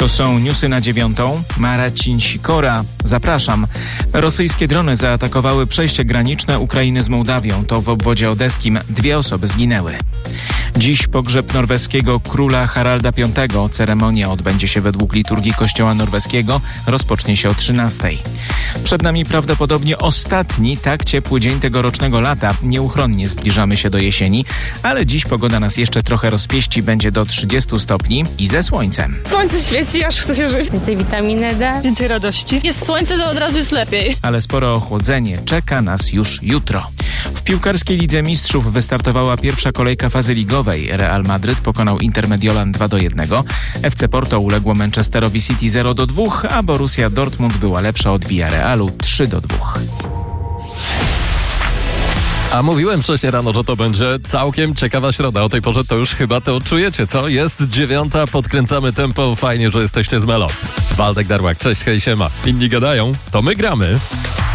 To są newsy na 9. Marcin Sikora. Zapraszam. Rosyjskie drony zaatakowały przejście graniczne Ukrainy z Mołdawią. To w obwodzie odeskim. 2 osoby zginęły. Dziś pogrzeb norweskiego króla Haralda V. Ceremonia odbędzie się według liturgii kościoła norweskiego. Rozpocznie się o 13:00. Przed nami prawdopodobnie ostatni tak ciepły dzień tegorocznego lata. Nieuchronnie zbliżamy się do jesieni, ale dziś pogoda nas jeszcze trochę rozpieści. Będzie do 30 stopni i ze słońcem. Słońce świeci, aż chce się żyć. Więcej witaminy D. Więcej radości. Jest słońce, to od razu jest lepiej. Ale spore ochłodzenie czeka nas już jutro. W piłkarskiej Lidze Mistrzów wystartowała pierwsza kolejka fazy ligowej. Real Madryt pokonał Intermediolan 2-1. FC Porto uległo Manchesterowi City 0-2, a Borussia Dortmund była lepsza od Villarealu 3-2. A mówiłem wcześniej rano, że to będzie całkiem ciekawa środa. O tej porze to już chyba to czujecie, co? Jest 9, podkręcamy tempo. Fajnie, że jesteście z Melo. Waldek Darłak, cześć, hej, siema. Inni gadają, to my gramy.